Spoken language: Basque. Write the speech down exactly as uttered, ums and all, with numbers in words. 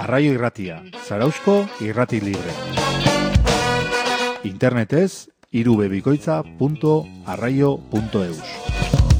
Arraio Irratia, Zarauzko irrati libre. Internetez, irubebikoitza punto arraio punto eus.